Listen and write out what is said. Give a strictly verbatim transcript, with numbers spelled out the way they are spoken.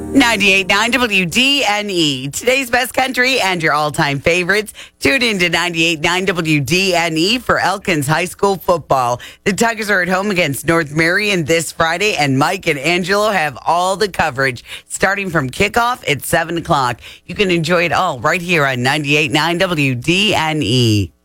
ninety-eight point nine W D N E, today's best country and your all-time favorites. Tune in to ninety-eight point nine W D N E for Elkins High School football. The Tigers are at home against North Marion this Friday, and Mike and Angelo have all the coverage starting from kickoff at seven o'clock. You can enjoy it all right here on ninety-eight point nine W D N E.